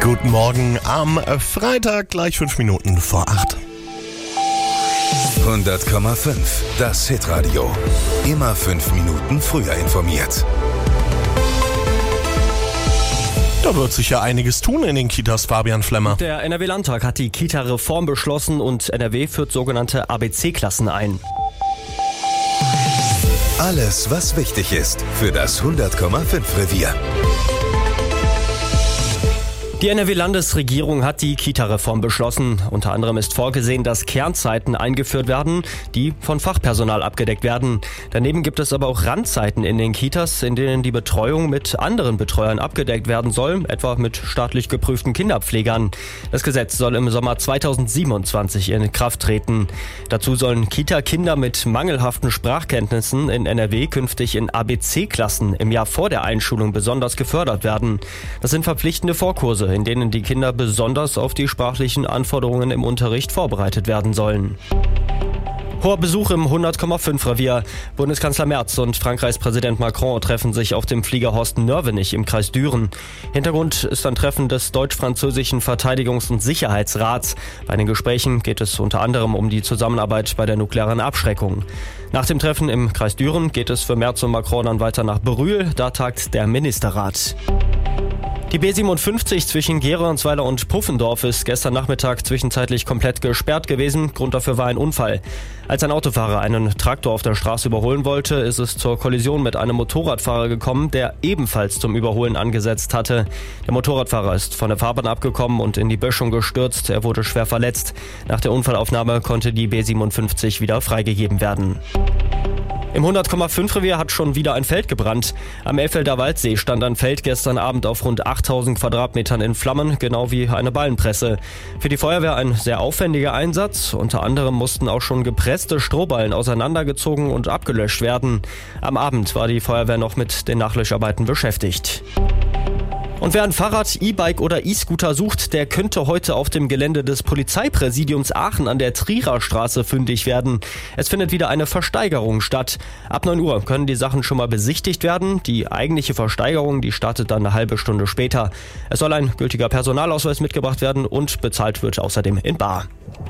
Guten Morgen am Freitag, gleich 5 Minuten vor 8. 100,5, das Hitradio. Immer 5 Minuten früher informiert. Da wird sich ja einiges tun in den Kitas, Fabian Flemmer. Der NRW-Landtag hat die Kita-Reform beschlossen und NRW führt sogenannte ABC-Klassen ein. Alles, was wichtig ist für das 100,5-Revier. Die NRW-Landesregierung hat die Kita-Reform beschlossen. Unter anderem ist vorgesehen, dass Kernzeiten eingeführt werden, die von Fachpersonal abgedeckt werden. Daneben gibt es aber auch Randzeiten in den Kitas, in denen die Betreuung mit anderen Betreuern abgedeckt werden soll, etwa mit staatlich geprüften Kinderpflegern. Das Gesetz soll im Sommer 2027 in Kraft treten. Dazu sollen Kita-Kinder mit mangelhaften Sprachkenntnissen in NRW künftig in ABC-Klassen im Jahr vor der Einschulung besonders gefördert werden. Das sind verpflichtende Vorkurse, in denen die Kinder besonders auf die sprachlichen Anforderungen im Unterricht vorbereitet werden sollen. Hoher Besuch im 100,5 Revier. Bundeskanzler Merz und Frankreichs Präsident Macron treffen sich auf dem Flieger Horst-Nörvenich im Kreis Düren. Hintergrund ist ein Treffen des deutsch-französischen Verteidigungs- und Sicherheitsrats. Bei den Gesprächen geht es unter anderem um die Zusammenarbeit bei der nuklearen Abschreckung. Nach dem Treffen im Kreis Düren geht es für Merz und Macron dann weiter nach Brühl. Da tagt der Ministerrat. Die B57 zwischen Gerondsweiler und Puffendorf ist gestern Nachmittag zwischenzeitlich komplett gesperrt gewesen. Grund dafür war ein Unfall. Als ein Autofahrer einen Traktor auf der Straße überholen wollte, ist es zur Kollision mit einem Motorradfahrer gekommen, der ebenfalls zum Überholen angesetzt hatte. Der Motorradfahrer ist von der Fahrbahn abgekommen und in die Böschung gestürzt. Er wurde schwer verletzt. Nach der Unfallaufnahme konnte die B57 wieder freigegeben werden. Im 100,5 Revier hat schon wieder ein Feld gebrannt. Am Elfelder Waldsee stand ein Feld gestern Abend auf rund 8000 Quadratmetern in Flammen, genau wie eine Ballenpresse. Für die Feuerwehr ein sehr aufwendiger Einsatz. Unter anderem mussten auch schon gepresste Strohballen auseinandergezogen und abgelöscht werden. Am Abend war die Feuerwehr noch mit den Nachlöscharbeiten beschäftigt. Und wer ein Fahrrad, E-Bike oder E-Scooter sucht, der könnte heute auf dem Gelände des Polizeipräsidiums Aachen an der Trierer Straße fündig werden. Es findet wieder eine Versteigerung statt. Ab 9 Uhr können die Sachen schon mal besichtigt werden. Die eigentliche Versteigerung, die startet dann eine halbe Stunde später. Es soll ein gültiger Personalausweis mitgebracht werden und bezahlt wird außerdem in bar.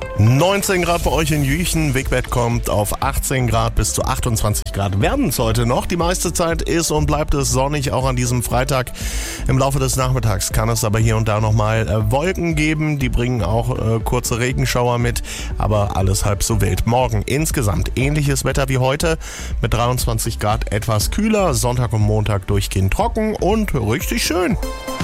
19 Grad bei euch in Jüchen. Wigbett kommt auf 18 Grad bis zu 28 Grad. Werden es heute noch. Die meiste Zeit ist und bleibt es sonnig, auch an diesem Freitag. Im Laufe des Nachmittags kann es aber hier und da nochmal Wolken geben. Die bringen auch kurze Regenschauer mit, aber alles halb so wild. Morgen insgesamt ähnliches Wetter wie heute mit 23 Grad etwas kühler. Sonntag und Montag durchgehend trocken und richtig schön.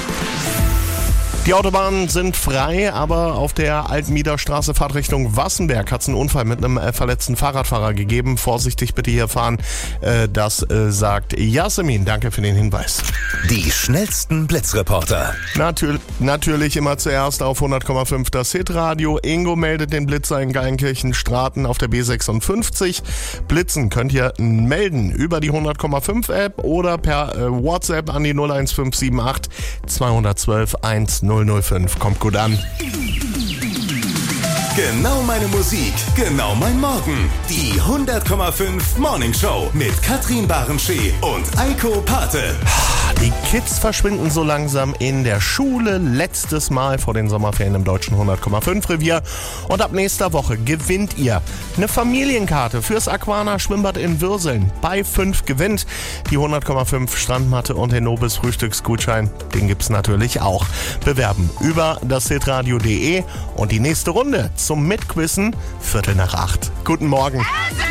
Die Autobahnen sind frei, aber auf der Altmiederstraße Fahrtrichtung Wassenberg hat es einen Unfall mit einem verletzten Fahrradfahrer gegeben. Vorsichtig bitte hier fahren, das sagt Jasmin. Danke für den Hinweis. Die schnellsten Blitzreporter. Natürlich immer zuerst auf 100,5 das Hitradio. Ingo meldet den Blitzer in Geilenkirchen-Straten auf der B56. Blitzen könnt ihr melden über die 100,5 App oder per WhatsApp an die 01578 212 1005. Kommt gut an. Genau meine Musik, genau mein Morgen. Die 100,5 Morning Show mit Katrin Barenschee und Eiko Pate. Die Kids verschwinden so langsam in der Schule. Letztes Mal vor den Sommerferien im deutschen 100,5 Revier. Und ab nächster Woche gewinnt ihr eine Familienkarte fürs Aquana Schwimmbad in Würseln. Bei 5 gewinnt die 100,5 Strandmatte und den Nobis Frühstücksgutschein. Den gibt's natürlich auch. Bewerben über das hitradio.de und die nächste Runde zum Mitquissen 7:45. Guten Morgen.